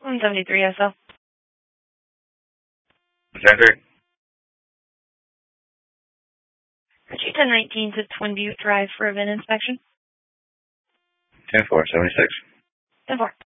173 SL. Center. G1019 to Twin Butte Drive for a VIN inspection. 10-4, 76. 10-4.